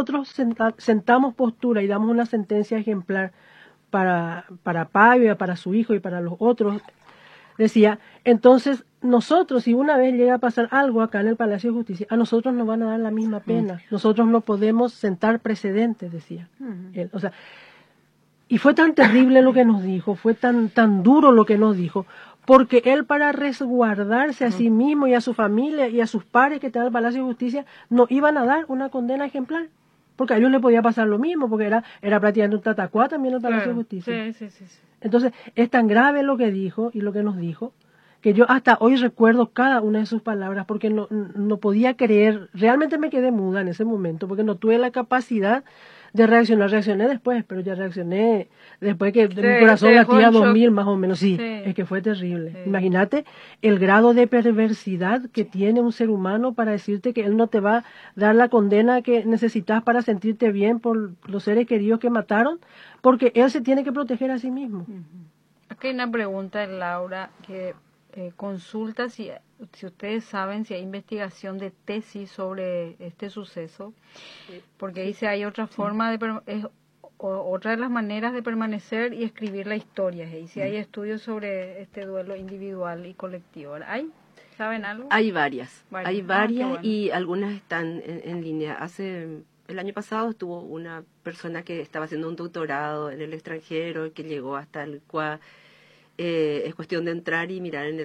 nosotros sentamos postura y damos una sentencia ejemplar para Pablo, para su hijo y para los otros, decía, entonces nosotros, si una vez llega a pasar algo acá en el Palacio de Justicia, a nosotros nos van a dar la misma pena. Nosotros no podemos sentar precedentes, decía él. O sea, y fue tan terrible lo que nos dijo, fue tan duro lo que nos dijo, porque él, para resguardarse a sí mismo y a su familia y a sus pares que están en el Palacio de Justicia, no iban a dar una condena ejemplar. Porque a ellos les podía pasar lo mismo, porque era prácticamente un tatacuá también el Palacio de Justicia. Sí. Entonces, es tan grave lo que dijo y lo que nos dijo, que yo hasta hoy recuerdo cada una de sus palabras, porque no podía creer, realmente me quedé muda en ese momento, porque no tuve la capacidad de reaccionar. Reaccioné después, pero ya reaccioné después que mi corazón latía 2000 más o menos. Sí, es que fue terrible. Sí. Imagínate el grado de perversidad que tiene un ser humano para decirte que él no te va a dar la condena que necesitas para sentirte bien por los seres queridos que mataron, porque él se tiene que proteger a sí mismo. Aquí hay una pregunta de Laura que consulta si ustedes saben si hay investigación de tesis sobre este suceso, porque dice hay otra forma otra de las maneras de permanecer y escribir la historia, y si hay estudios sobre este duelo individual y colectivo. ¿Saben algo? Hay varias bueno. Y algunas están en línea. El año pasado estuvo una persona que estaba haciendo un doctorado en el extranjero, que llegó hasta el cual es cuestión de entrar y mirar en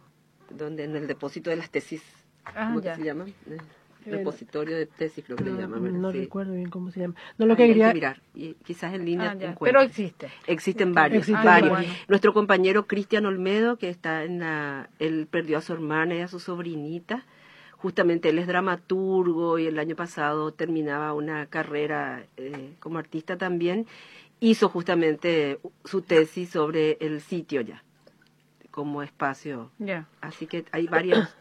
el depósito de las tesis. ¿Cómo que se llama? Repositorio de tesis, creo que le llaman. No recuerdo bien cómo se llama. No, lo que quería mirar, y quizás en línea pero existen varios. Nuestro compañero Cristian Olmedo, que está él perdió a su hermana y a su sobrinita. Justamente él es dramaturgo y el año pasado terminaba una carrera como artista también. Hizo justamente su tesis sobre el sitio ya, como espacio. Así que hay varios.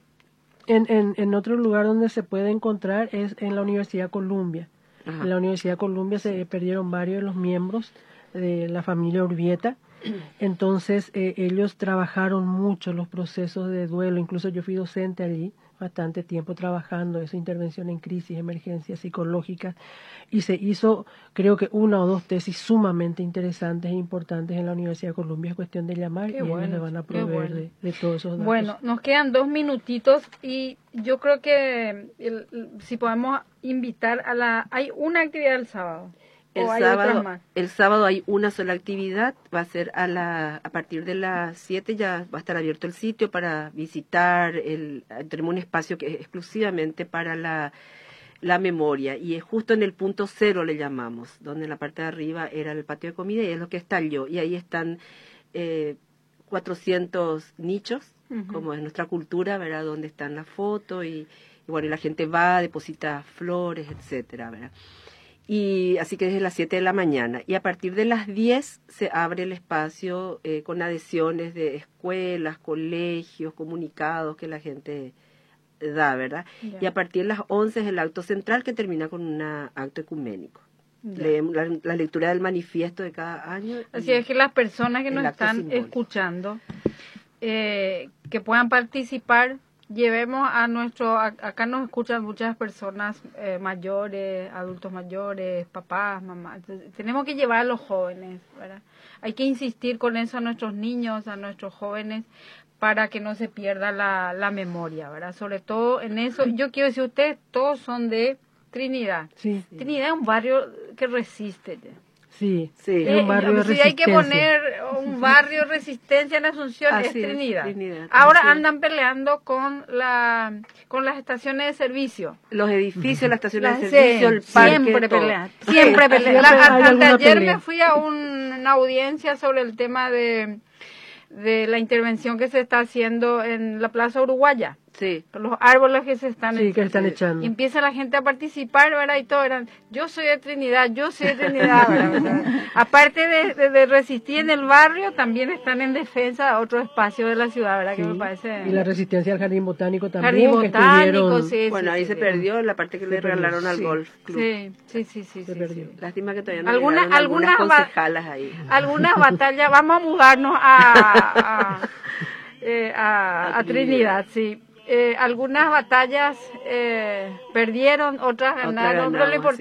En otro lugar donde se puede encontrar es en la Universidad Columbia. En la Universidad Columbia se perdieron varios de los miembros de la familia Urbieta. Entonces ellos trabajaron mucho los procesos de duelo. Incluso yo fui docente allí bastante tiempo trabajando esa intervención en crisis, emergencias psicológicas, y se hizo, creo que 1 o 2 tesis sumamente interesantes e importantes en la Universidad de Columbia. Es cuestión de llamar y ellos le van a proveer de todos esos datos. Bueno, nos quedan 2 minutitos y yo creo que si podemos invitar hay una actividad el sábado. El sábado hay una sola actividad, va a ser a partir de las 7, ya va a estar abierto el sitio para visitar. Tenemos un espacio que es exclusivamente para la memoria, y es justo en el punto 0 le llamamos, donde en la parte de arriba era el patio de comida y es lo que estalló, y ahí están 400 nichos, como es nuestra cultura, ¿verdad? Donde están las fotos y bueno, y la gente va, deposita flores, etcétera, ¿verdad? Y así que desde las 7 de la mañana. Y a partir de las 10 se abre el espacio con adhesiones de escuelas, colegios, comunicados que la gente da, ¿verdad? Y a partir de las 11 es el acto central, que termina con un acto ecuménico. Leemos la lectura del manifiesto de cada año. Así es que las personas que nos están escuchando, que puedan participar, llevemos acá nos escuchan muchas personas mayores, adultos mayores, papás, mamás. Entonces, tenemos que llevar a los jóvenes, ¿verdad? Hay que insistir con eso a nuestros niños, a nuestros jóvenes, para que no se pierda la memoria, ¿verdad? Sobre todo en eso, yo quiero decir, ustedes todos son de Trinidad. Sí. Trinidad es un barrio que resiste. Sí, es un barrio de resistencia. Si hay que poner un barrio de resistencia en Asunción, es Trinidad. Ahora andan peleando con las estaciones de servicio. Los edificios, las estaciones de servicio, el parque. Siempre pelean. Anteayer me fui a una audiencia sobre el tema de la intervención que se está haciendo en la Plaza Uruguaya. Sí. Los árboles que se están echando. Y empieza la gente a participar, ¿verdad? Y todo yo soy de Trinidad, ¿verdad? Aparte de resistir en el barrio, también están en defensa de otro espacio de la ciudad, ¿verdad? Sí. Que me parece. Y la resistencia al jardín botánico también. Jardín botánico, sí. Bueno, ahí se perdió la parte que le regalaron al golf club. Sí. Se perdió. Lástima que todavía no algunas concejalas ahí. Algunas batallas, vamos a mudarnos a Trinidad, sí. Algunas batallas perdieron, otras ganaron,